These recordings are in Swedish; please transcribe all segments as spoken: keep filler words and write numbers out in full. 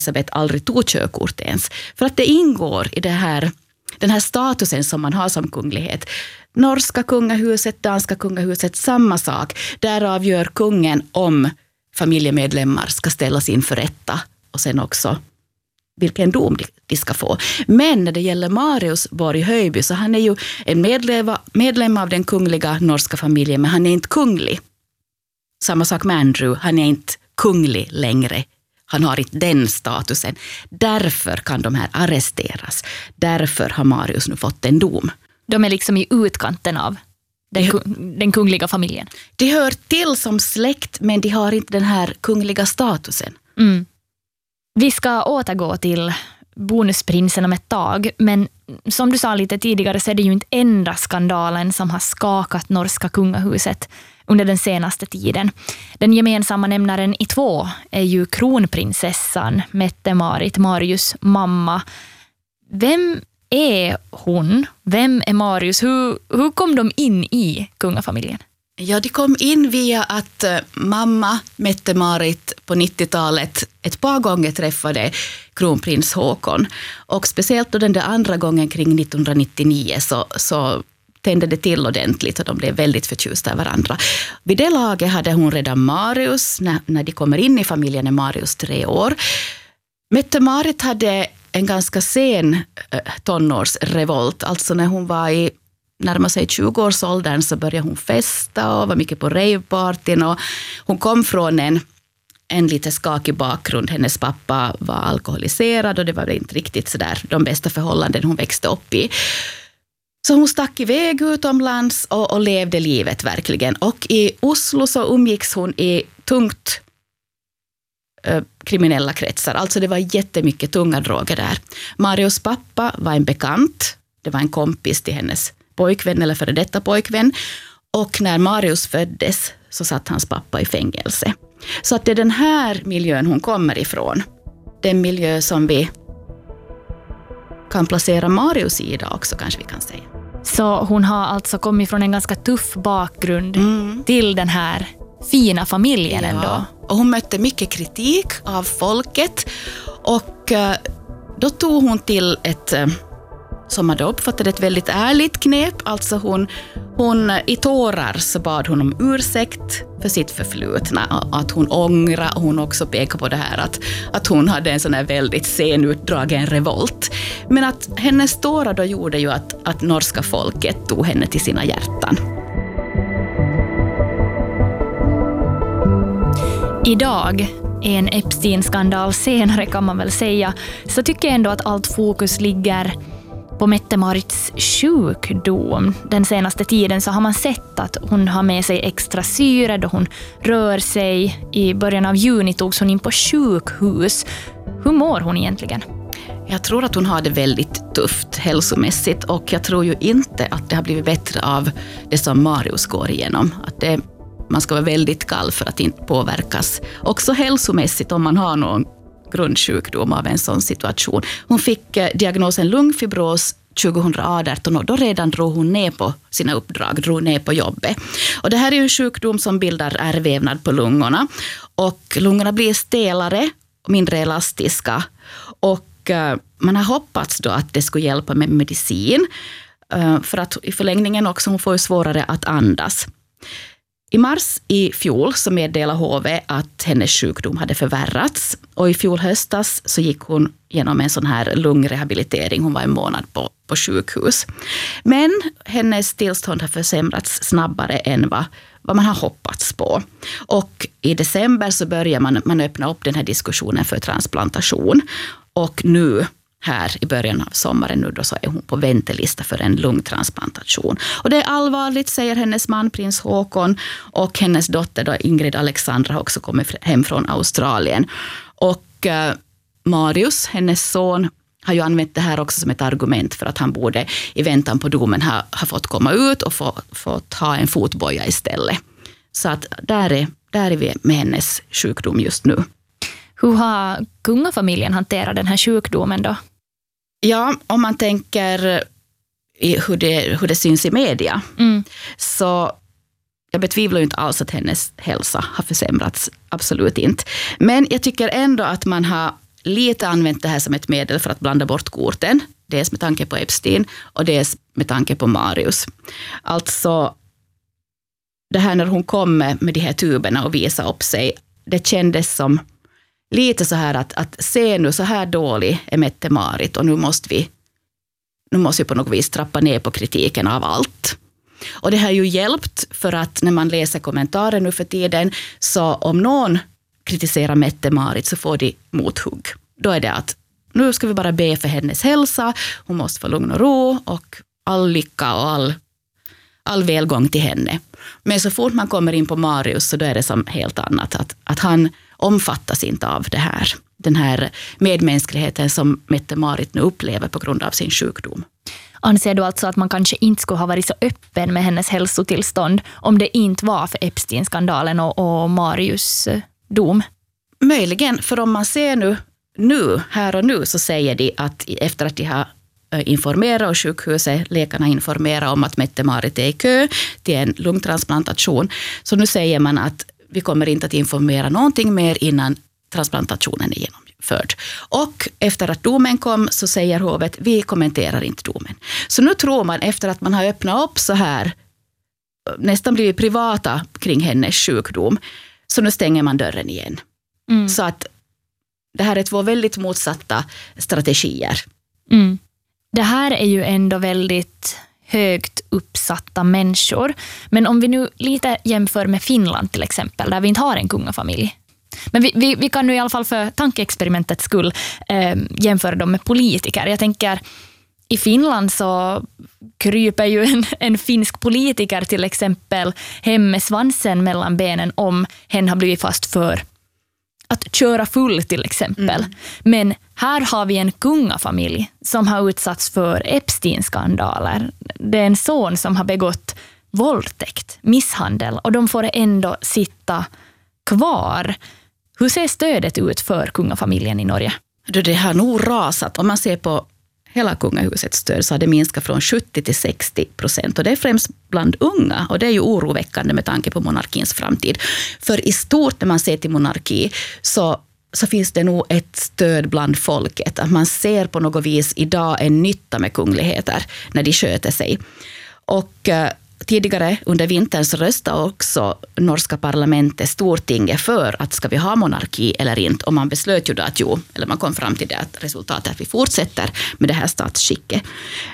Elisabeth aldrig tog körkort ens. För att det ingår i det här, den här statusen som man har som kunglighet. Norska kungahuset, danska kungahuset, samma sak. Därav gör kungen om familjemedlemmar ska ställas inför rätta. Och sen också vilken dom de ska få. Men när det gäller Marius Borg Höjby så han är ju en medlem, medlem av den kungliga norska familjen, men han är inte kunglig. Samma sak med Andrew, han är inte kunglig längre. Han har inte den statusen. Därför kan de här arresteras. Därför har Marius nu fått en dom. De är liksom i utkanten av den, de, den kungliga familjen. De hör till som släkt, men de har inte den här kungliga statusen. Mm. Vi ska återgå till bonusprinsen om ett tag, men som du sa lite tidigare så är det ju inte enda skandalen som har skakat norska kungahuset under den senaste tiden. Den gemensamma nämnaren i två är ju kronprinsessan Mette-Marit, Marius mamma. Vem är hon? Vem är Marius? Hur, hur kom de in i kungafamiljen? Ja, de kom in via att mamma Mette-Marit på nittiotalet ett par gånger träffade kronprins Håkon. Och speciellt då den där andra gången kring nittonhundranittionio så, så tände det till ordentligt och de blev väldigt förtjusta i varandra. Vid det laget hade hon redan Marius. När, när de kommer in i familjen är Marius tre år. Mette-Marit hade en ganska sen äh, tonårsrevolt. Alltså när hon var i närmar sig tjugo-årsåldern så började hon festa och var mycket på ravepartyn. Och hon kom från en, en lite skakig bakgrund. Hennes pappa var alkoholiserad och det var inte riktigt så där de bästa förhållanden hon växte upp i. Så hon stack iväg utomlands och, och levde livet verkligen. Och i Oslo så umgicks hon i tungt eh, kriminella kretsar. Alltså det var jättemycket tunga droger där. Marius pappa var en bekant. Det var en kompis till hennes pojkvän eller före detta pojkvän. Och när Marius föddes så satt hans pappa i fängelse. Så att det är den här miljön hon kommer ifrån. Den miljö som vi kan placera Marius i idag också, kanske vi kan säga. Så hon har alltså kommit från en ganska tuff bakgrund mm. till den här fina familjen ja. ändå. Och hon mötte mycket kritik av folket. Och då tog hon till ett, som man då uppfattade, ett väldigt ärligt knep. Alltså hon, hon i tårar så bad hon om ursäkt för sitt förflutna. Att hon ångrar, och hon också pekar på det här att, att hon hade en sån här väldigt sen utdragen revolt. Men att hennes tårar då gjorde ju att, att norska folket tog henne till sina hjärtan. Idag, en Epstein-skandal senare kan man väl säga, så tycker jag ändå att allt fokus ligger på Mette-Marits sjukdom. Den senaste tiden så har man sett att hon har med sig extra syre då hon rör sig. I början av juni togs hon in på sjukhus. Hur mår hon egentligen? Jag tror att hon har det väldigt tufft hälsomässigt och jag tror ju inte att det har blivit bättre av det som Marius går igenom. Att det, man ska vara väldigt kall för att inte påverkas. Också hälsomässigt om man har någon grundsjukdom av en sån situation. Hon fick eh, diagnosen lungfibros tjugohundraarton och då redan drog hon ner på sina uppdrag, drog ner på jobbet. Och det här är ju en sjukdom som bildar ärrvävnad på lungorna. Och lungorna blir stelare och mindre elastiska. Och eh, man har hoppats då att det skulle hjälpa med medicin. Eh, för att i förlängningen också hon får ju svårare att andas. I mars i fjol så meddelade H V att hennes sjukdom hade förvärrats. Och i fjol höstas så gick hon genom en sån här lungrehabilitering. Hon var en månad på, på sjukhus. Men hennes tillstånd har försämrats snabbare än vad, vad man har hoppats på. Och i december så börjar man, man öppna upp den här diskussionen för transplantation. Och nu här i början av sommaren nu då så är hon på väntelista för en lungtransplantation. Och det är allvarligt, säger hennes man prins Håkon, och hennes dotter då Ingrid Alexandra har också kommit hem från Australien. Och eh, Marius, hennes son, har ju använt det här också som ett argument för att han borde i väntan på domen ha, ha fått komma ut och få, fått ha en fotboja istället. Så att där är, där är vi med hennes sjukdom just nu. Hur har kungafamiljen hanterat den här sjukdomen då? Ja, om man tänker i hur, det, hur det syns i media mm. så jag betvivlar ju inte alls att hennes hälsa har försämrats, absolut inte. Men jag tycker ändå att man har lite använt det här som ett medel för att blanda bort korten. Dels med tanke på Epstein och dels med tanke på Marius. Alltså, det här när hon kom med, med de här tuberna och visade upp sig, det kändes som lite så här att, att se nu så här dålig är Mette-Marit och nu måste vi nu måste vi på något vis trappa ner på kritiken av allt. Och det har ju hjälpt för att när man läser kommentarer nu för tiden så om någon kritiserar Mette-Marit så får de mothugg. Då är det att nu ska vi bara be för hennes hälsa, hon måste få lugn och ro och all lycka och all, all välgång till henne. Men så fort man kommer in på Marius så då är det som helt annat. Att, att han omfattas inte av det här, den här medmänskligheten som Mette-Marit nu upplever på grund av sin sjukdom. Anser du alltså att man kanske inte skulle ha varit så öppen med hennes hälsotillstånd om det inte var för Epstein-skandalen och, och Marius dom? Möjligen, för om man ser nu, nu, här och nu så säger de att efter att de har informerat och sjukhuset, läkarna informerar om att Mette-Marit är i kö till en lungtransplantation. Så nu säger man att vi kommer inte att informera någonting mer innan transplantationen är genomförd. Och efter att domen kom så säger hovet, vi kommenterar inte domen. Så nu tror man efter att man har öppnat upp så här, nästan blivit privata kring hennes sjukdom, så nu stänger man dörren igen. Mm. Så att det här är två väldigt motsatta strategier. Mm. Det här är ju ändå väldigt högt uppsatta människor. Men om vi nu lite jämför med Finland till exempel, där vi inte har en kungafamilj. Men vi, vi, vi kan nu i alla fall för tankeexperimentets skull eh, jämföra dem med politiker. Jag tänker, i Finland så kryper ju en, en finsk politiker till exempel hem med svansen mellan benen om hen har blivit fast för att köra full till exempel. Mm. Men här har vi en kungafamilj som har utsatts för Epstein-skandaler. Det är en son som har begått våldtäkt, misshandel och de får ändå sitta kvar. Hur ser stödet ut för kungafamiljen i Norge? Det har nog rasat. Om man ser på hela kungahusets stöd så har det minskat från sjuttio till sextio procent. Och det är främst bland unga. Och det är ju oroväckande med tanke på monarkins framtid. För i stort när man ser till monarki så, så finns det nog ett stöd bland folket. Att man ser på något vis idag en nytta med kungligheter när de sköter sig. Och tidigare under vintern så röstade också norska parlamentet, Stortinget, för att ska vi ha monarki eller inte. Och man beslöt ju då att jo, eller man kom fram till det att resultatet är att vi fortsätter med det här statsskicket.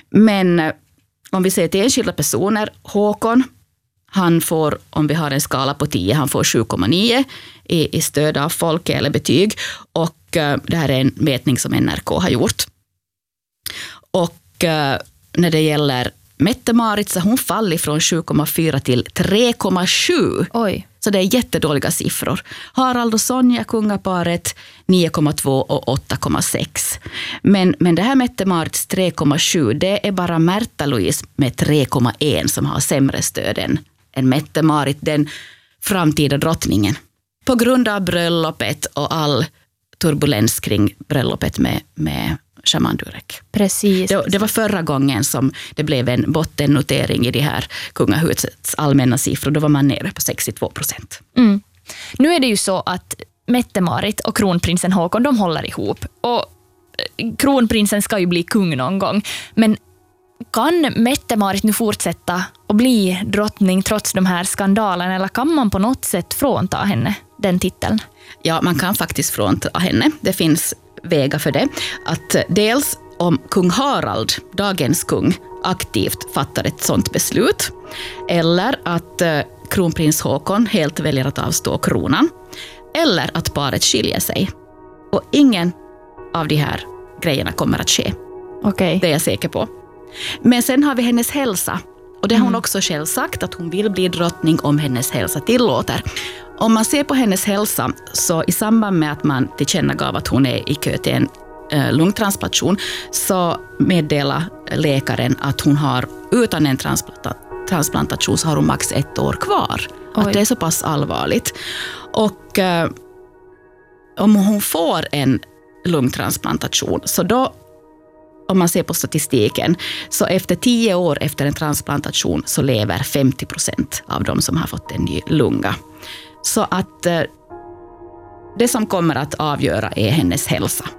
Men om vi ser till enskilda personer, Håkon, han får, om vi har en skala på tio, han får sju komma nio i, i stöd av folket eller betyg. Och det här är en mätning som N R K har gjort. Och när det gäller Mette-Marit så hon faller från sju komma fyra till tre komma sju. Oj. Så det är jättedåliga siffror. Harald och Sonja, kungaparet, nio komma två och åtta komma sex. Men, men det här Mette-Marits tre komma sju, det är bara Märta-Louise med tre komma ett som har sämre stöd än, än Mette-Marit, den framtida drottningen. På grund av bröllopet och all turbulens kring bröllopet med, med Shaman Durek. Precis. Det, det var förra gången som det blev en bottennotering i de här kungahusets allmänna siffror. Då var man nere på sextiotvå procent. Mm. Nu är det ju så att Mette-Marit och kronprinsen Håkon, de håller ihop. Och kronprinsen ska ju bli kung någon gång. Men kan Mette-Marit nu fortsätta att bli drottning trots de här skandalerna? Eller kan man på något sätt frånta henne den titeln? Ja, man kan faktiskt frånta henne. Det finns vägar för det. Att dels om kung Harald, dagens kung, aktivt fattar ett sådant beslut. Eller att eh, kronprins Håkon helt väljer att avstå kronan. Eller att paret skiljer sig. Och ingen av de här grejerna kommer att ske. Okay. Det är jag säker på. Men sen har vi hennes hälsa. Och det har hon mm. också själv sagt att hon vill bli drottning om hennes hälsa tillåter. Om man ser på hennes hälsa så i samband med att man tillkännagav att hon är i kö till en eh, lungtransplantation så meddelar läkaren att hon har utan en transplanta- transplantation så har hon max ett år kvar. Oj. Att det är så pass allvarligt. Och eh, om hon får en lungtransplantation så då, om man ser på statistiken, så efter tio år efter en transplantation så lever femtio procent av de som har fått en ny lunga. Så att eh, det som kommer att avgöra är hennes hälsa.